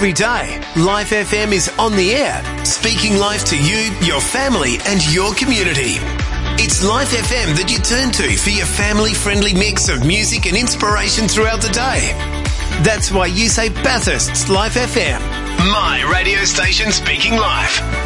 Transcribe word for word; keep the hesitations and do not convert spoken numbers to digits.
every day, Life F M is on the air, speaking life to you, your family and your community. It's Life F M that you turn to for your family-friendly mix of music and inspiration throughout the day. That's why you say Bathurst's Life F M. My radio station speaking life.